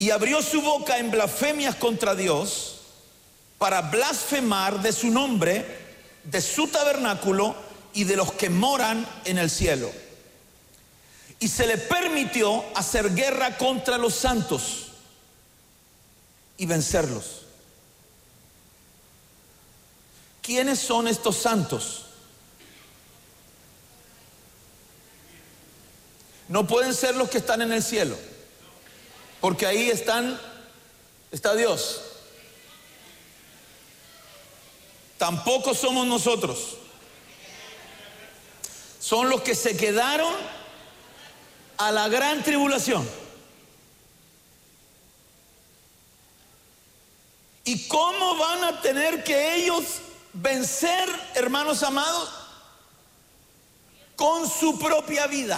y abrió su boca en blasfemias contra Dios para blasfemar de su nombre, de su tabernáculo y de los que moran en el cielo. Y se le permitió hacer guerra contra los santos y vencerlos. ¿Quiénes son estos santos? No pueden ser los que están en el cielo, porque ahí está Dios. Tampoco somos nosotros. Son los que se quedaron a la gran tribulación. ¿Y cómo van a tener que ellos vencer, hermanos amados? Con su propia vida.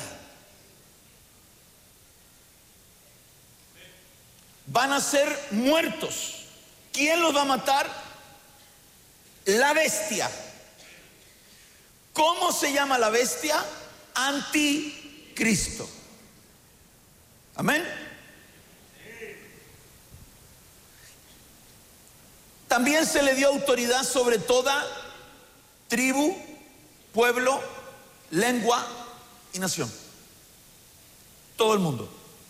Van a ser muertos. ¿Quién los va a matar? La bestia. ¿Cómo se llama la bestia? Anticristo. Amén. También se le dio autoridad sobre toda tribu, pueblo, lengua y nación. Todo el mundo.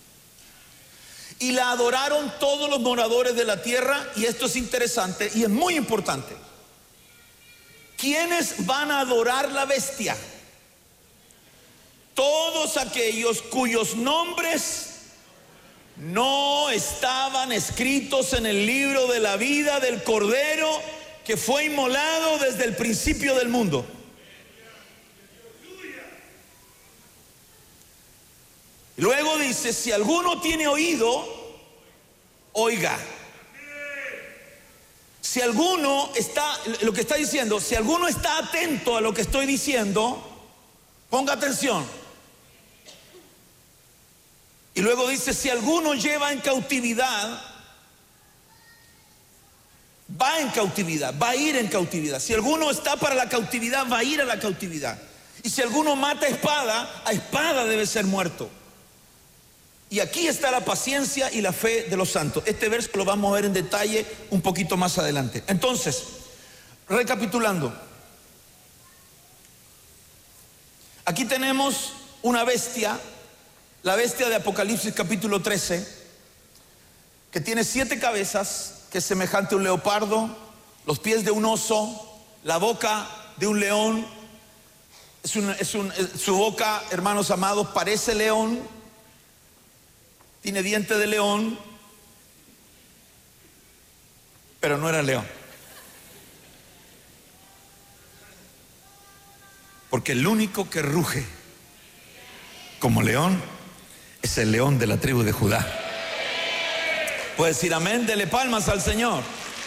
Y la adoraron todos los moradores de la tierra. Y esto es interesante y es muy importante. ¿Quiénes van a adorar la bestia? Todos aquellos cuyos nombres no estaban escritos en el libro de la vida del Cordero que fue inmolado desde el principio del mundo. Luego dice, si alguno tiene oído, oiga. Si alguno está, lo que está diciendo, si alguno está atento a lo que estoy diciendo, ponga atención. Y luego dice, si alguno lleva en cautividad, va en cautividad, va a ir en cautividad. Si alguno está para la cautividad, va a ir a la cautividad. Y si alguno mata a espada debe ser muerto. Y aquí está la paciencia y la fe de los santos. Este verso lo vamos a ver en detalle un poquito más adelante. Entonces, recapitulando. Aquí tenemos una bestia, la bestia de Apocalipsis capítulo 13, que tiene 7 cabezas, que es semejante a un leopardo, los pies de un oso, la boca de un león. Su boca, hermanos amados, parece león. Tiene diente de león, pero no era león. Porque el único que ruge como león es el león de la tribu de Judá. Puede decir amén, dele palmas al Señor.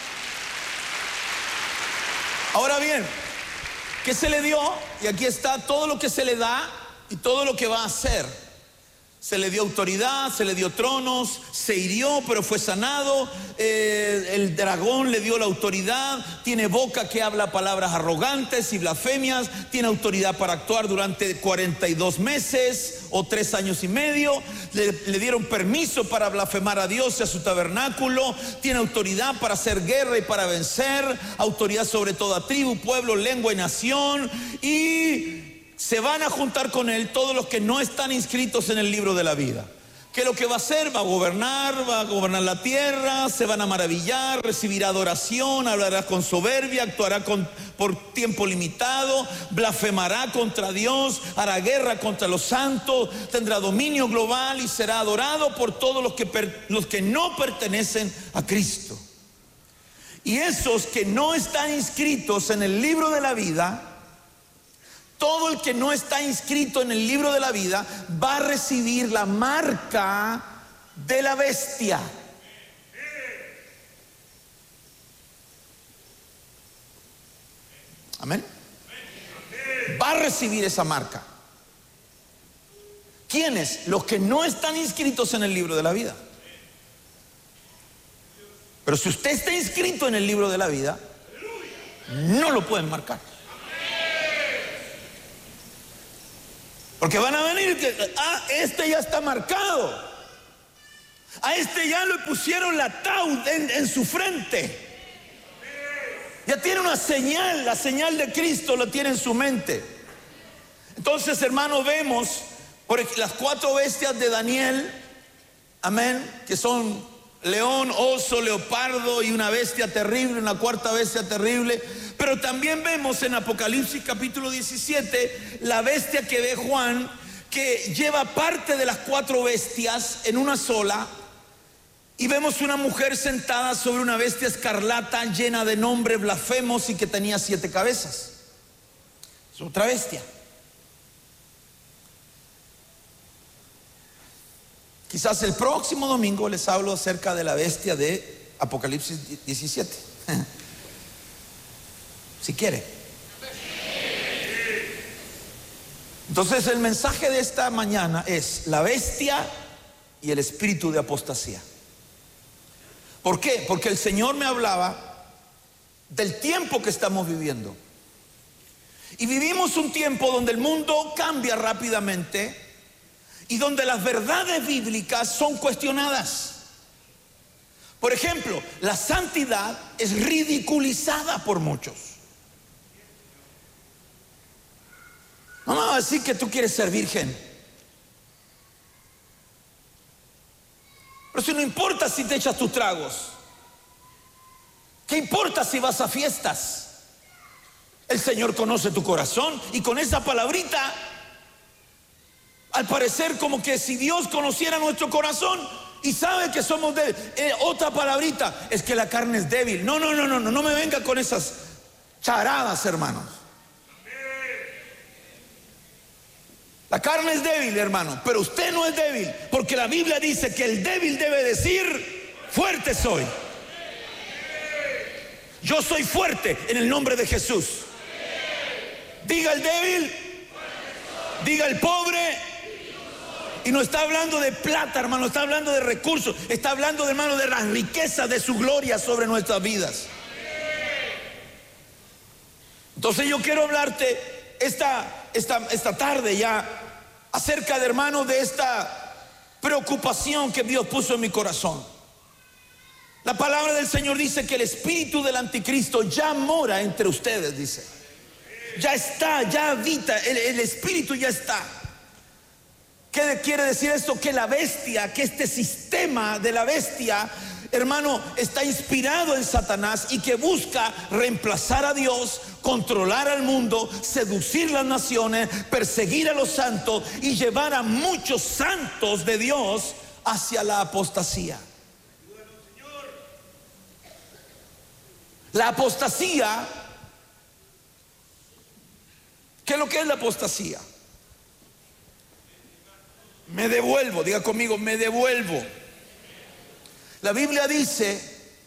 Ahora bien, ¿qué se le dio? Y aquí está todo lo que se le da y todo lo que va a hacer. Se le dio autoridad, se le dio tronos, se hirió pero fue sanado, el dragón le dio la autoridad, tiene boca que habla palabras arrogantes y blasfemias, tiene autoridad para actuar durante 42 meses o 3 años y medio, le dieron permiso para blasfemar a Dios y a su tabernáculo, tiene autoridad para hacer guerra y para vencer, autoridad sobre toda tribu, pueblo, lengua y nación, y se van a juntar con él todos los que no están inscritos en el libro de la vida. ¿Qué es lo que va a hacer? Va a gobernar la tierra, se van a maravillar, recibirá adoración, hablará con soberbia, actuará por tiempo limitado, blasfemará contra Dios, hará guerra contra los santos, tendrá dominio global y será adorado por todos los que no pertenecen a Cristo. Y esos que no están inscritos en el libro de la vida, todo el que no está inscrito en el libro de la vida va a recibir la marca de la bestia. Amén. Va a recibir esa marca. ¿Quiénes? Los que no están inscritos en el libro de la vida. Pero si usted está inscrito en el libro de la vida, no lo pueden marcar. Porque van a venir, este ya está marcado. A este ya le pusieron la ataúd en su frente. Ya tiene una señal, la señal de Cristo la tiene en su mente. Entonces, hermanos, vemos por las 4 bestias de Daniel, amén, que son león, oso, leopardo y una bestia terrible, una cuarta bestia terrible. Pero también vemos en Apocalipsis capítulo 17 la bestia que ve Juan, que lleva parte de las 4 bestias en una sola. Y vemos una mujer sentada sobre una bestia escarlata llena de nombres blasfemos y que tenía 7 cabezas. Es otra bestia. Quizás el próximo domingo les hablo acerca de la bestia de Apocalipsis 17. Si quiere. Entonces el mensaje de esta mañana es la bestia y el espíritu de apostasía. ¿Por qué? Porque el Señor me hablaba del tiempo que estamos viviendo. Y vivimos un tiempo donde el mundo cambia rápidamente y donde las verdades bíblicas son cuestionadas. Por ejemplo, la santidad es ridiculizada por muchos. No me vas a decir que tú quieres ser virgen. Pero si no importa si te echas tus tragos, ¿qué importa si vas a fiestas? El Señor conoce tu corazón y con esa palabrita, al parecer como que si Dios conociera nuestro corazón y sabe que somos débiles. Otra palabrita, es que la carne es débil. No me venga con esas charadas, hermanos. La carne es débil, hermano, pero usted no es débil, porque la Biblia dice que el débil debe decir: fuerte soy. Yo soy fuerte en el nombre de Jesús. Diga el débil, diga el pobre. Y no está hablando de plata, hermano, está hablando de recursos. Está hablando, hermano, de las riquezas de su gloria sobre nuestras vidas. Entonces yo quiero hablarte esta tarde ya acerca de, hermano, de esta preocupación que Dios puso en mi corazón. La palabra del Señor dice que el espíritu del anticristo ya mora entre ustedes, dice. Ya está, ya habita, el espíritu ya está. ¿Qué quiere decir esto? Que la bestia, que este sistema de la bestia, hermano, está inspirado en Satanás y que busca reemplazar a Dios, controlar al mundo, seducir las naciones, perseguir a los santos y llevar a muchos santos de Dios hacia la apostasía. La apostasía, ¿qué es lo que es la apostasía? Me devuelvo, diga conmigo, me devuelvo. La Biblia dice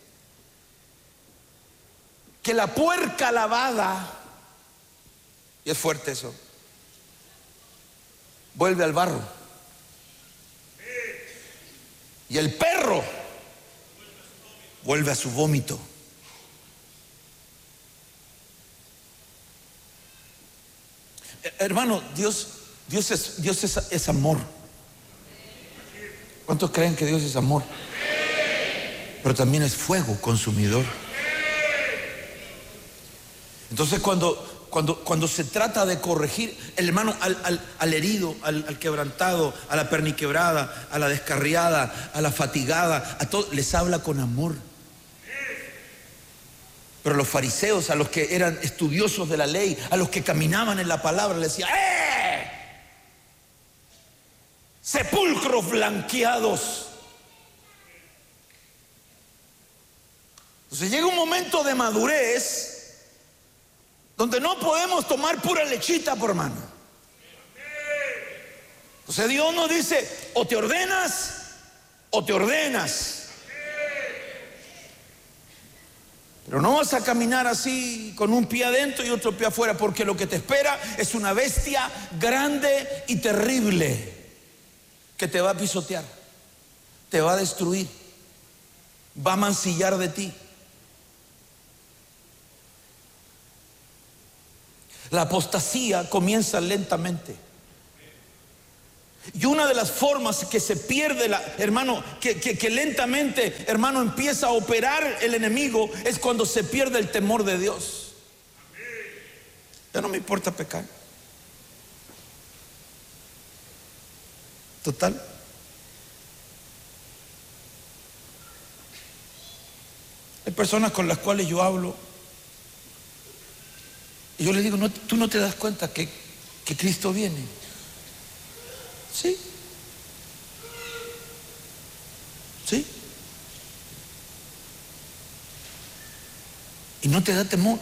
que la puerca lavada, y es fuerte eso, vuelve al barro. Y el perro vuelve a su vómito. Hermano, Dios es amor. ¿Cuántos creen que Dios es amor? Pero también es fuego consumidor. Entonces cuando se trata de corregir, el hermano, al herido, al quebrantado, a la perniquebrada, a la descarriada, a la fatigada, a todos les habla con amor. Pero los fariseos, a los que eran estudiosos de la ley, a los que caminaban en la palabra, les decía: sepulcros blanqueados. Entonces llega un momento de madurez donde no podemos tomar pura lechita, por mano. Entonces Dios nos dice: o te ordenas o te ordenas. Pero no vas a caminar así con un pie adentro y otro pie afuera, porque lo que te espera es una bestia grande y terrible que te va a pisotear, te va a destruir, va a mancillar de ti. La apostasía comienza lentamente. Y una de las formas que se pierde, hermano, que lentamente, hermano, empieza a operar el enemigo, es cuando se pierde el temor de Dios. Ya no me importa pecar. Total. Hay personas con las cuales yo hablo y yo les digo, no, tú no te das cuenta que Cristo viene. Sí. Sí. Y no te da temor.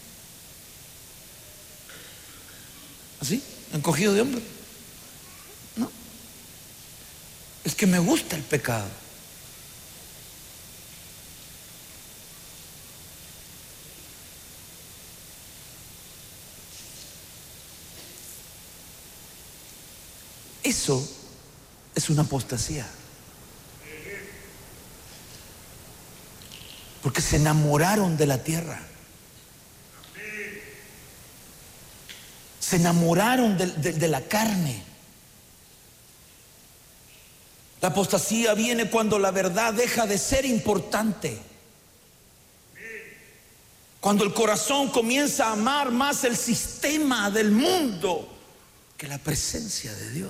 ¿Así? ¿Encogido de hombro? No. Es que me gusta el pecado. Eso es una apostasía. Porque se enamoraron de la tierra. Se enamoraron de la carne. La apostasía viene cuando la verdad deja de ser importante. Cuando el corazón comienza a amar más el sistema del mundo que la presencia de Dios.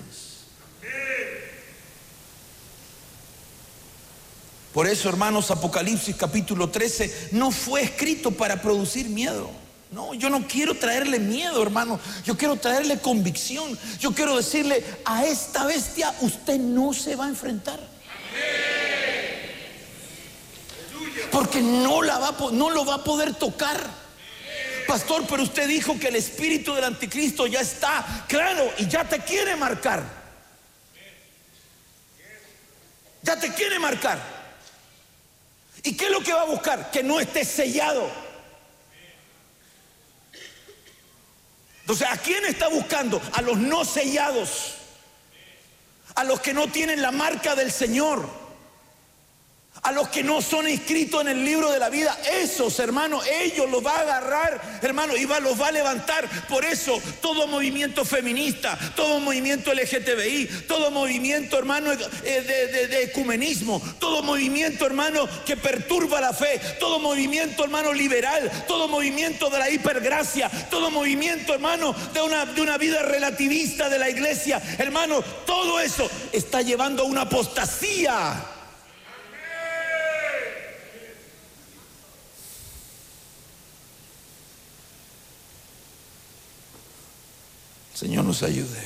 Por eso, hermanos, Apocalipsis capítulo 13 no fue escrito para producir miedo. No, yo no quiero traerle miedo, hermano. Yo quiero traerle convicción. Yo quiero decirle, a esta bestia usted no se va a enfrentar. Porque no lo va a poder tocar. Pastor, pero usted dijo que el espíritu del anticristo ya está. Claro, y ya te quiere marcar. Ya te quiere marcar. ¿Y qué es lo que va a buscar? Que no esté sellado. Entonces, ¿a quién está buscando? A los no sellados, a los que no tienen la marca del Señor, a los que no son inscritos en el libro de la vida. Esos, hermano, ellos los va a agarrar, hermano, y los va a levantar. Por eso todo movimiento feminista, todo movimiento LGTBI, todo movimiento, hermano, de ecumenismo, todo movimiento, hermano, que perturba la fe, todo movimiento, hermano, liberal, todo movimiento de la hipergracia, todo movimiento, hermano, de una vida relativista de la iglesia, hermano, todo eso está llevando a una apostasía. Señor nos ayude.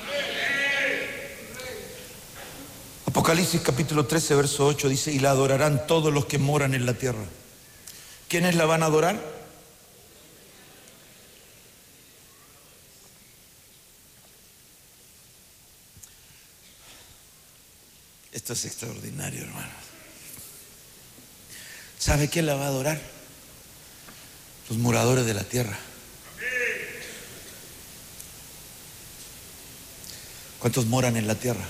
Apocalipsis capítulo 13 verso 8 dice: y la adorarán todos los que moran en la tierra. ¿Quiénes la van a adorar? Esto es extraordinario, hermano. ¿Sabe quién la va a adorar? Los moradores de la tierra. ¿Cuántos moran en la tierra?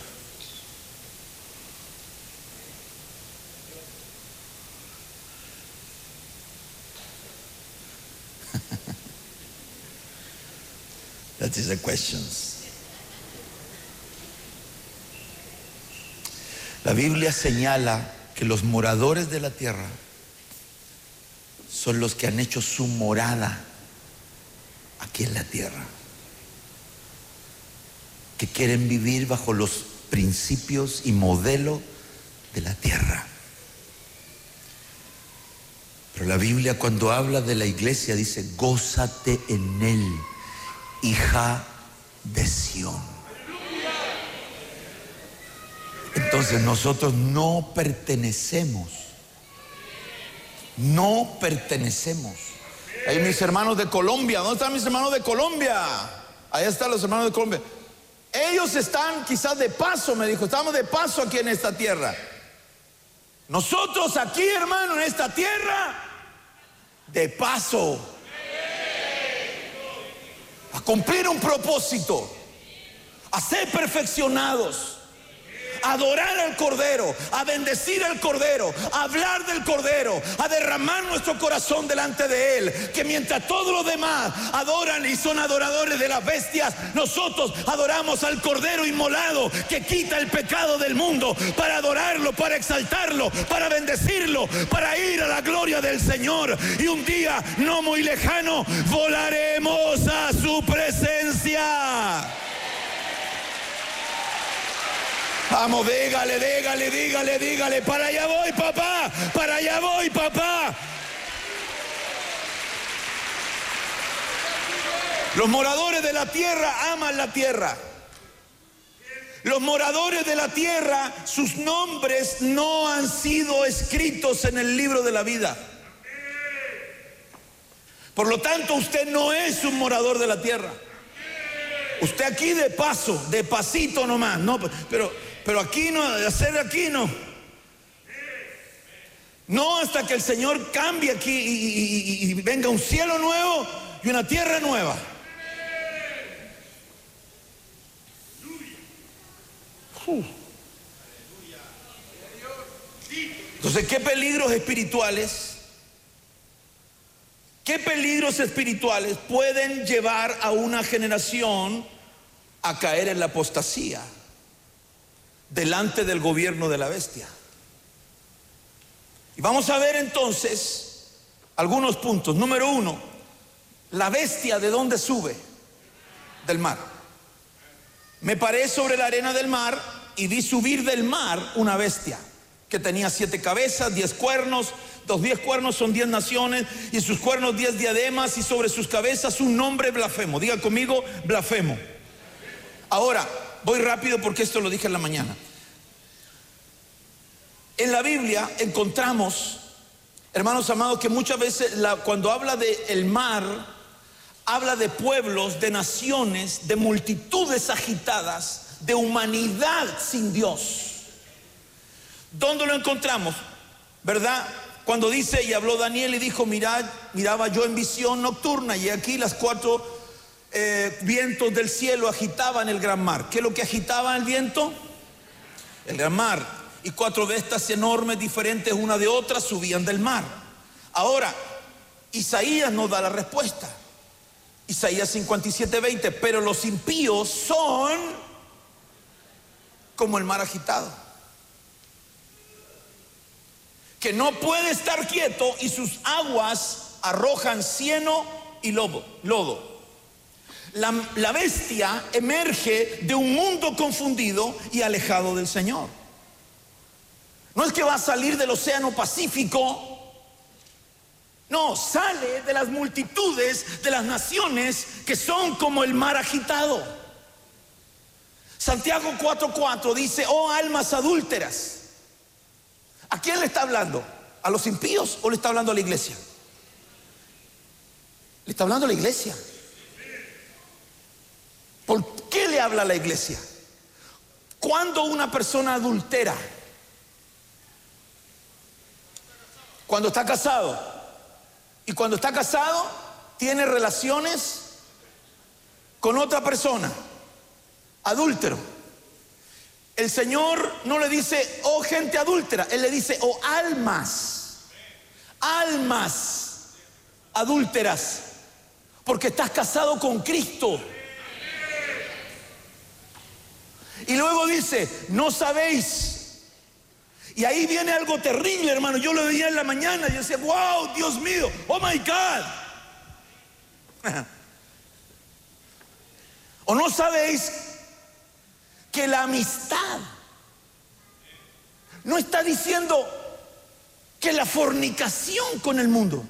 That is the question. La Biblia señala que los moradores de la tierra son los que han hecho su morada aquí en la tierra, que quieren vivir bajo los principios y modelo de la tierra. Pero la Biblia, cuando habla de la iglesia, dice: gózate en él, hija de Sión. Entonces nosotros no pertenecemos. No pertenecemos. Ahí mis hermanos de Colombia. ¿Dónde están mis hermanos de Colombia? Allá están los hermanos de Colombia. Ellos están quizás de paso, me dijo. Estamos de paso aquí en esta tierra. Nosotros aquí, hermano, en esta tierra, de paso, a cumplir un propósito, a ser perfeccionados, a adorar al Cordero, a bendecir al Cordero, a hablar del Cordero, a derramar nuestro corazón delante de Él. Que mientras todos los demás adoran y son adoradores de las bestias, nosotros adoramos al Cordero inmolado que quita el pecado del mundo, para adorarlo, para exaltarlo, para bendecirlo, para ir a la gloria del Señor. Y un día no muy lejano volaremos a su presencia. Vamos, dígale, para allá voy, papá, para allá voy, papá. Los moradores de la tierra aman la tierra. Los moradores de la tierra, sus nombres no han sido escritos en el libro de la vida. Por lo tanto, usted no es un morador de la tierra. Usted aquí de paso, de pasito nomás, no, pero aquí no, de hacer aquí no. No hasta que el Señor cambie aquí y venga un cielo nuevo y una tierra nueva. Entonces, ¿qué peligros espirituales pueden llevar a una generación a caer en la apostasía delante del gobierno de la bestia? Y vamos a ver entonces algunos puntos. Número 1, la bestia, ¿de dónde sube? Del mar. Me paré sobre la arena del mar y vi subir del mar una bestia que tenía 7 cabezas, 10 cuernos. Los 10 cuernos son 10 naciones, y sus cuernos 10 diademas, y sobre sus cabezas un nombre blasfemo. Diga conmigo, blasfemo. Ahora, voy rápido porque esto lo dije en la mañana. En la Biblia encontramos, hermanos amados, que muchas veces cuando habla del mar, habla de pueblos, de naciones, de multitudes agitadas, de humanidad sin Dios. ¿Dónde lo encontramos? ¿Verdad? Cuando dice, y habló Daniel y dijo, miraba yo en visión nocturna, y aquí las 4 vientos del cielo agitaban el gran mar. ¿Qué es lo que agitaba el viento? El gran mar. Y 4 bestias enormes, diferentes una de otra, subían del mar. Ahora, Isaías nos da la respuesta. Isaías 57:20, pero los impíos son como el mar agitado, que no puede estar quieto, y sus aguas arrojan cieno y lodo. La bestia emerge de un mundo confundido y alejado del Señor. No es que va a salir del océano Pacífico. No, sale de las multitudes de las naciones que son como el mar agitado. Santiago 4:4 dice, oh almas adúlteras. ¿A quién le está hablando? ¿A los impíos o le está hablando a la iglesia? Le está hablando a la iglesia. ¿Por qué le habla a la iglesia? Cuando una persona adultera, cuando está casado, y cuando está casado tiene relaciones con otra persona, adúltero. El Señor no le dice, oh gente adúltera, Él le dice, oh almas adúlteras, porque estás casado con Cristo. Y luego dice, no sabéis. Y ahí viene algo terrible, hermano. Yo lo veía en la mañana y yo decía, wow, Dios mío, oh my God. ¿O no sabéis que la amistad no está diciendo que la fornicación con el mundo?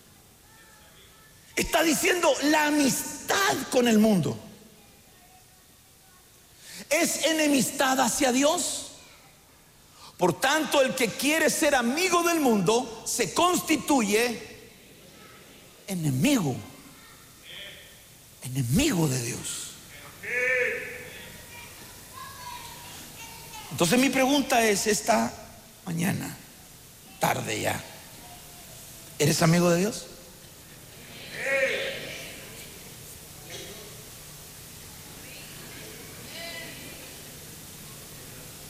Está diciendo la amistad con el mundo es enemistad hacia Dios. Por tanto, el que quiere ser amigo del mundo se constituye enemigo de Dios. Entonces mi pregunta es, esta mañana, tarde ya, ¿eres amigo de Dios?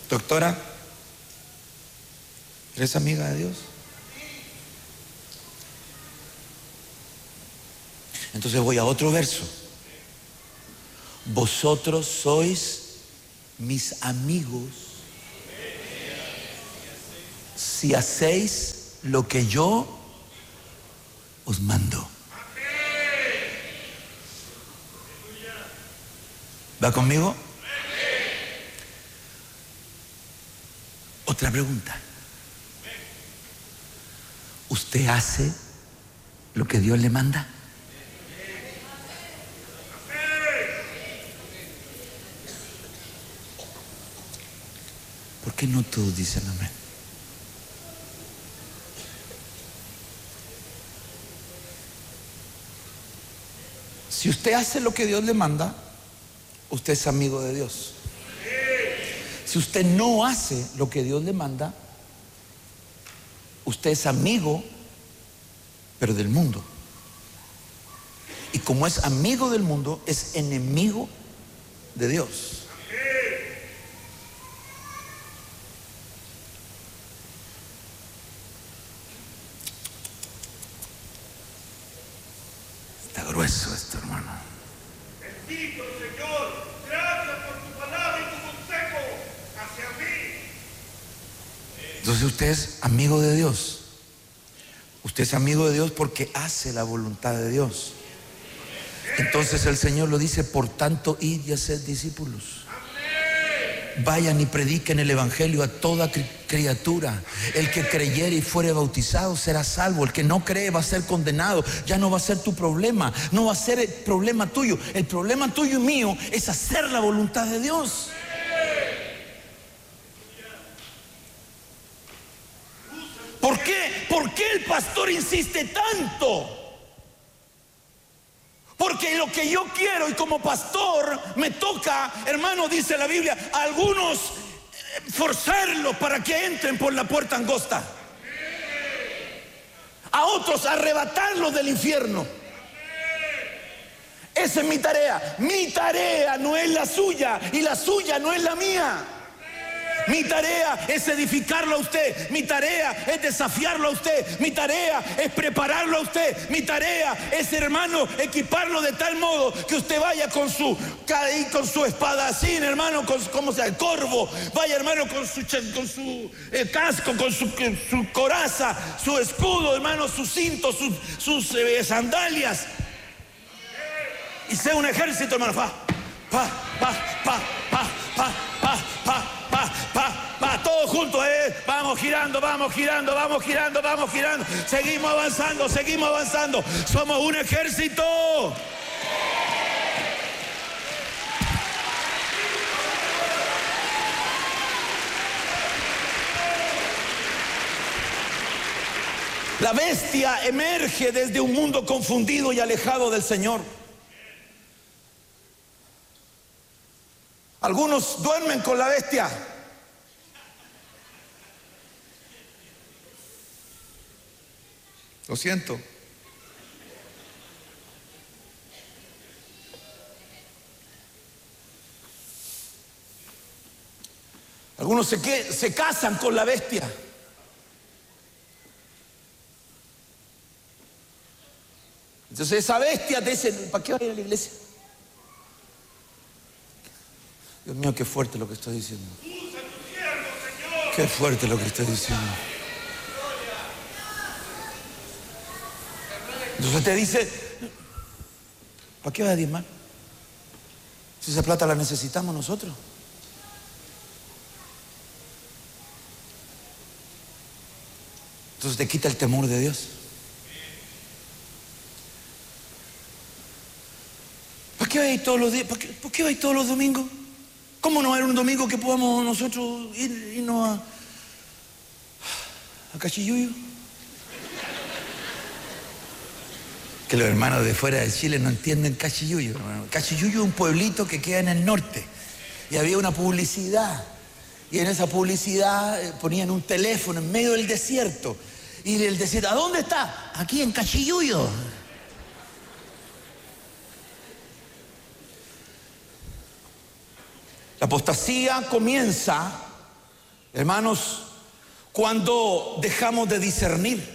Doctora, ¿eres amiga de Dios? Entonces voy a otro verso. Vosotros sois mis amigos si hacéis lo que yo os mando. ¿Va conmigo? Otra pregunta. ¿Usted hace lo que Dios le manda? ¿Por qué no todos dicen amén? Si usted hace lo que Dios le manda, usted es amigo de Dios. Si usted no hace lo que Dios le manda, usted es amigo, pero del mundo. Y como es amigo del mundo, es enemigo de Dios. Está grueso esto, hermano. Bendito Señor, gracias por tu palabra y tu consejo hacia mí. Entonces usted es amigo de Dios. Usted es amigo de Dios porque hace la voluntad de Dios. Entonces el Señor lo dice: por tanto, id y haced discípulos. Vayan y prediquen el evangelio a toda criatura. El que creyere y fuere bautizado será salvo. El que no cree va a ser condenado. Ya no va a ser tu problema, no va a ser el problema tuyo. El problema tuyo y mío es hacer la voluntad de Dios. ¿Por qué? ¿Por qué el pastor insiste tanto? Porque lo que yo quiero, y como pastor me toca, hermano, dice la Biblia, a algunos forzarlos para que entren por la puerta angosta, a otros arrebatarlos del infierno. Esa es mi tarea. Mi tarea no es la suya y la suya no es la mía. Mi tarea es edificarlo a usted. Mi tarea es desafiarlo a usted. Mi tarea es prepararlo a usted. Mi tarea es, hermano, equiparlo de tal modo que usted vaya con su espadacín, hermano, como sea, el corvo. Vaya, hermano, con su casco, con su coraza, su escudo, hermano, su cinto, sus sandalias. Y sea un ejército, hermano. Todos juntos, vamos girando, vamos girando, vamos girando, vamos girando. Seguimos avanzando, seguimos avanzando. Somos un ejército. La bestia emerge desde un mundo confundido y alejado del Señor. Algunos duermen con la bestia. Lo siento. Algunos se casan con la bestia. Entonces esa bestia te dice: ¿para qué va a ir a la iglesia? Dios mío, qué fuerte lo que estoy diciendo. Qué fuerte lo que estoy diciendo. Entonces te dice: ¿para qué vas a diezmar? Si esa plata la necesitamos nosotros. Entonces te quita el temor de Dios. ¿Para qué vas a ir todos los días? ¿Por qué vas a ir todos los domingos? ¿Cómo no era un domingo que podamos nosotros irnos a Cachiyuyo? Que los hermanos de fuera de Chile no entienden Cachiyuyo. Cachiyuyo es un pueblito que queda en el norte. Y había una publicidad. Y en esa publicidad ponían un teléfono en medio del desierto. Y el desierto: ¿a dónde está? Aquí en Cachiyuyo. La apostasía comienza Hermanos, cuando dejamos de discernir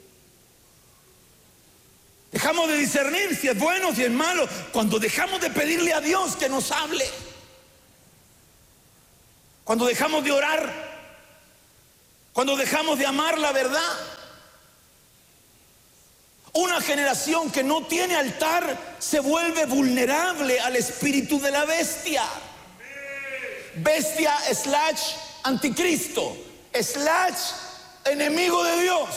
si es bueno, si es malo, cuando dejamos de pedirle a Dios que nos hable, cuando dejamos de orar, cuando dejamos de amar la verdad. Una generación que no tiene altar se vuelve vulnerable al espíritu de la bestia. Bestia / anticristo / enemigo de Dios.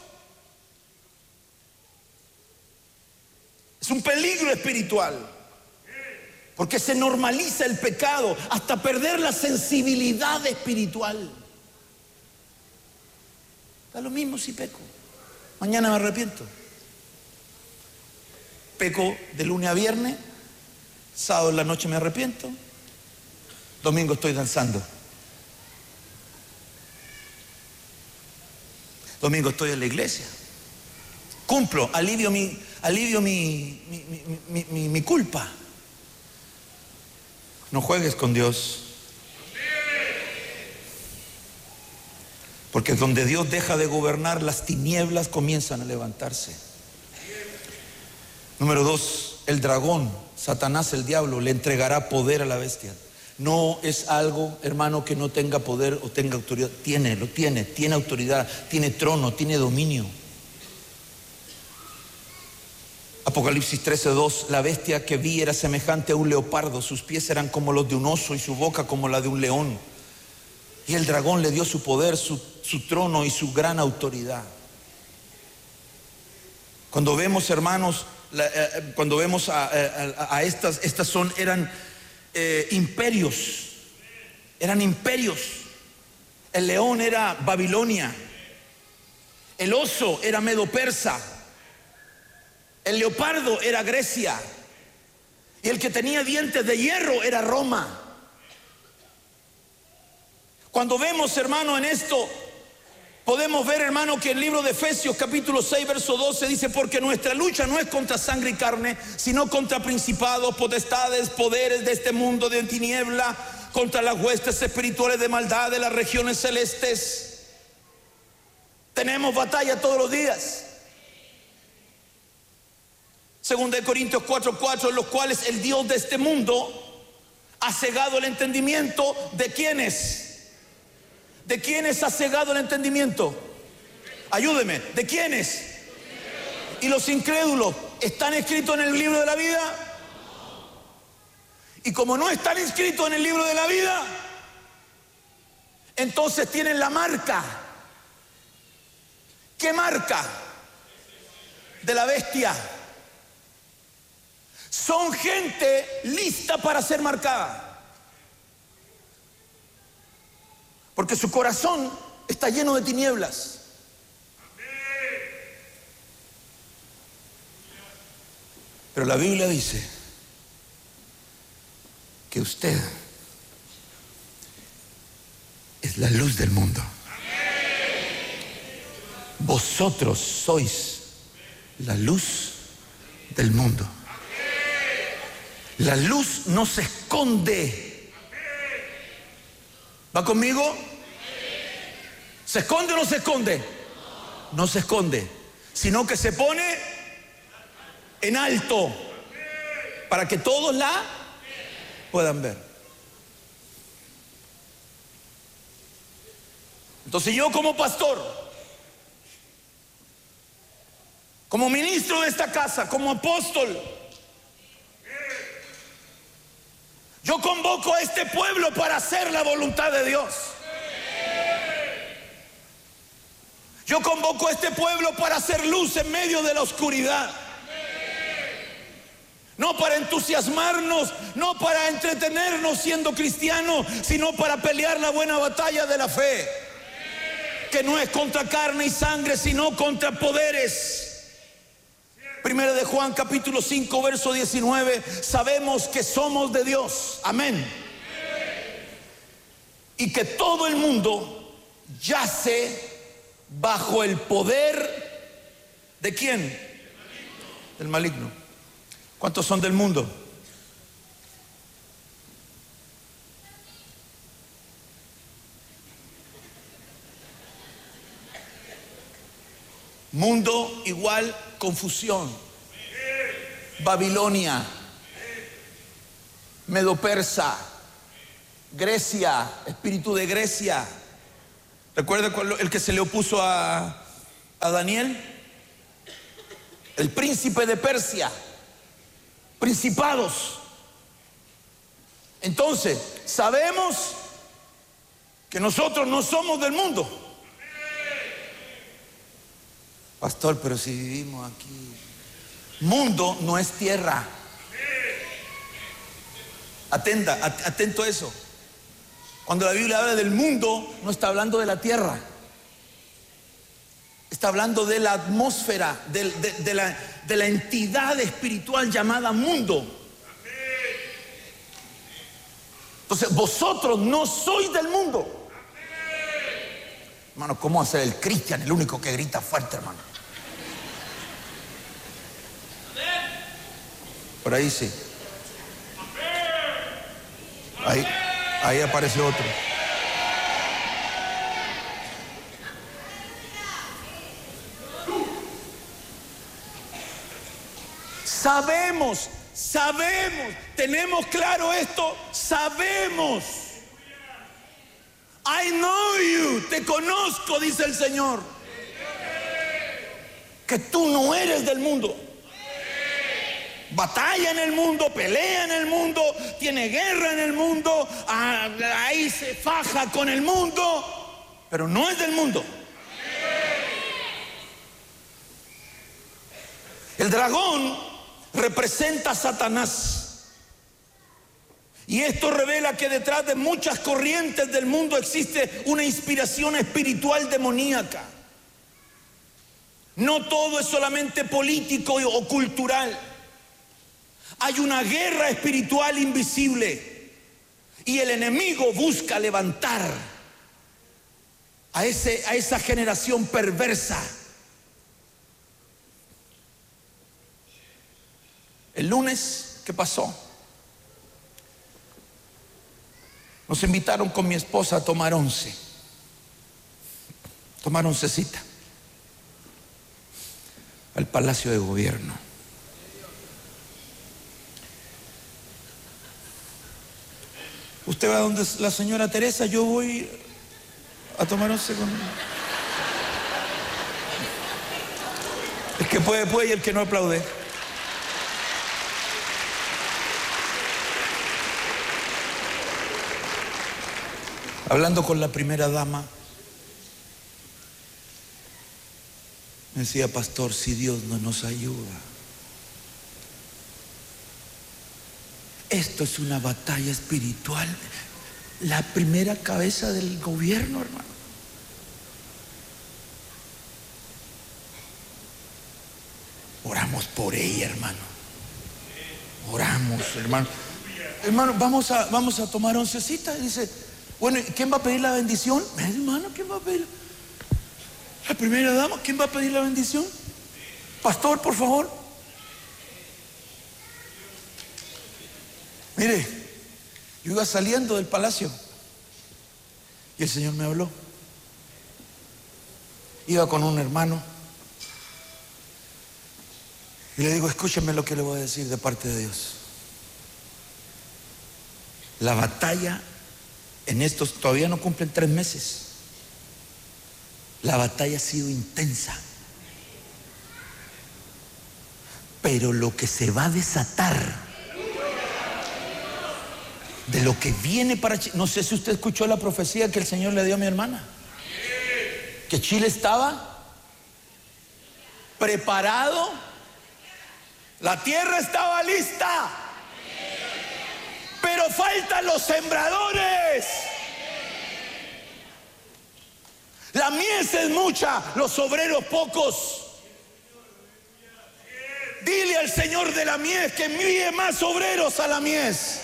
Es un peligro espiritual, porque se normaliza el pecado hasta perder la sensibilidad espiritual. Da lo mismo si peco, mañana me arrepiento. Peco de lunes a viernes, sábado en la noche me arrepiento, domingo estoy danzando, domingo estoy en la iglesia, cumplo, alivio mi culpa. No juegues con Dios, porque donde Dios deja de gobernar, las tinieblas comienzan a levantarse. Número 2, el dragón, Satanás, el diablo, le entregará poder a la bestia. No es algo, hermano, que no tenga poder o tenga autoridad. Tiene autoridad, tiene trono, tiene dominio. Apocalipsis 13:2, la bestia que vi era semejante a un leopardo, sus pies eran como los de un oso y su boca como la de un león. Y el dragón le dio su poder, su trono y su gran autoridad. Cuando vemos, hermanos, cuando vemos a estas eran imperios, eran imperios. El león era Babilonia, el oso era Medo-Persa, el leopardo era Grecia, y el que tenía dientes de hierro era Roma. Cuando vemos, hermano, en esto, podemos ver, hermano, que el libro de Efesios capítulo 6 verso 12 dice: porque nuestra lucha no es contra sangre y carne, sino contra principados, potestades, poderes de este mundo de tiniebla, contra las huestes espirituales de maldad de las regiones celestes. Tenemos batalla todos los días. Segunda de Corintios 4:4, en los cuales el Dios de este mundo ha cegado el entendimiento de quienes. ¿De quiénes ha cegado el entendimiento? Ayúdeme, ¿de quiénes? ¿Y los incrédulos están escritos en el libro de la vida? Y como no están inscritos en el libro de la vida, entonces tienen la marca. ¿Qué marca? De la bestia. Son gente lista para ser marcada, porque su corazón está lleno de tinieblas. Pero la Biblia dice que usted es la luz del mundo. Vosotros sois la luz del mundo. La luz no se esconde. ¿Va conmigo? ¿Se esconde o no se esconde? No se esconde, sino que se pone en alto para que todos la puedan ver. Entonces yo, como pastor, como ministro de esta casa, como apóstol, yo convoco a este pueblo para hacer la voluntad de Dios. Yo convoco a este pueblo para hacer luz en medio de la oscuridad. No para entusiasmarnos, no para entretenernos siendo cristianos, sino para pelear la buena batalla de la fe, que no es contra carne y sangre, sino contra poderes. Primera de Juan capítulo 5 verso 19, sabemos que somos de Dios, amén, y que todo el mundo yace bajo el poder ¿de quién? Del maligno. ¿Cuántos son del mundo? Mundo igual confusión. Babilonia, Medo-Persa, Grecia, espíritu de Grecia. ¿Recuerda el que se le opuso a Daniel? El príncipe de Persia. Principados. Entonces, sabemos que nosotros no somos del mundo. Pastor, pero si vivimos aquí. Mundo no es tierra. Atento a eso. Cuando la Biblia habla del mundo, no está hablando de la tierra. Está hablando de la atmósfera, de la entidad espiritual llamada mundo. Entonces, vosotros no sois del mundo. Hermano, ¿cómo hacer el cristiano el único que grita fuerte, hermano? Por ahí sí. Ahí aparece otro. Sabemos, tenemos claro esto, sabemos. I know you, te conozco, dice el Señor. Que tú no eres del mundo. Batalla en el mundo, pelea en el mundo, tiene guerra en el mundo, ahí se faja con el mundo, pero no es del mundo. El dragón representa a Satanás. Y esto revela que detrás de muchas corrientes del mundo existe una inspiración espiritual demoníaca. No todo es solamente político o cultural. Hay una guerra espiritual invisible y el enemigo busca levantar a esa generación perversa. El lunes, ¿qué pasó? Nos invitaron con mi esposa a tomar oncecita. Al Palacio de Gobierno. Usted va donde la señora Teresa, yo voy a tomar once con... El que puede y el que no aplaude. Hablando con la primera dama, me decía, pastor, si Dios no nos ayuda, esto es una batalla espiritual. La primera cabeza del gobierno, hermano. Oramos por ella, hermano. Oramos, hermano. Hermano, vamos a tomar oncecita. Y dice, bueno, ¿quién va a pedir la bendición? Hermano, ¿quién va a pedir? La primera dama, ¿quién va a pedir la bendición? Pastor, por favor. Mire, yo iba saliendo del palacio y el Señor me habló. Iba con un hermano y le digo, escúcheme lo que le voy a decir de parte de Dios. La batalla en estos, todavía no cumplen 3 meses. La batalla ha sido intensa. Pero lo que se va a desatar de lo que viene para Chile. No sé si usted escuchó la profecía que el Señor le dio a mi hermana. Que Chile estaba preparado. La tierra estaba lista. Pero faltan los sembradores. La mies es mucha, los obreros pocos. Dile al Señor de la mies que envíe más obreros a la mies.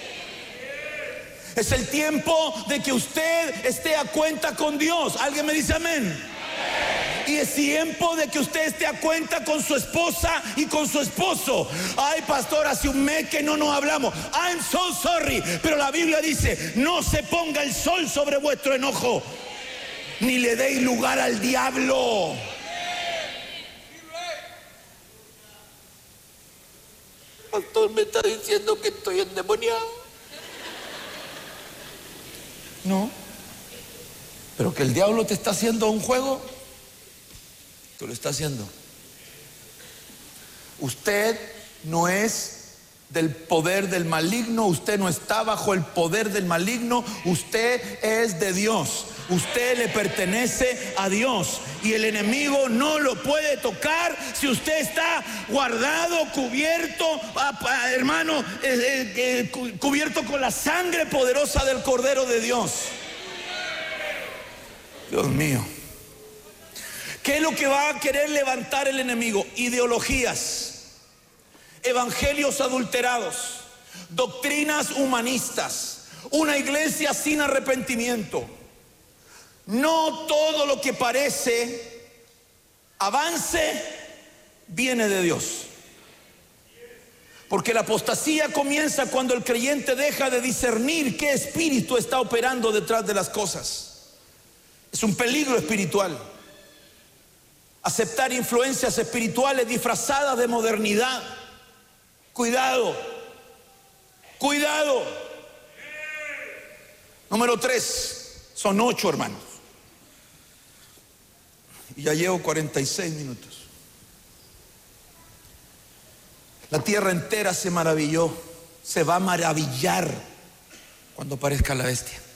Es el tiempo de que usted esté a cuenta con Dios. ¿Alguien me dice amén? Y es tiempo de que usted esté a cuenta con su esposa y con su esposo. Ay, pastor, hace un mes que no nos hablamos. I'm so sorry. Pero la Biblia dice, no se ponga el sol sobre vuestro enojo, ni le deis lugar al diablo. me está diciendo que estoy endemoniado. No. Pero que el diablo te está haciendo un juego, tú lo estás haciendo. Usted no es del poder del maligno, usted no está bajo el poder del maligno, usted es de Dios, usted le pertenece a Dios y el enemigo no lo puede tocar si usted está guardado, cubierto, hermano, cubierto con la sangre poderosa del Cordero de Dios. Dios mío, ¿qué es lo que va a querer levantar el enemigo? Ideologías, evangelios adulterados, doctrinas humanistas, una iglesia sin arrepentimiento. No todo lo que parece avance viene de Dios, porque la apostasía comienza cuando el creyente deja de discernir qué espíritu está operando detrás de las cosas. Es un peligro espiritual aceptar influencias espirituales disfrazadas de modernidad. Cuidado, cuidado. Número 3, son 8, hermanos. Y ya llevo 46 minutos. La tierra entera se maravilló, se va a maravillar cuando aparezca la bestia.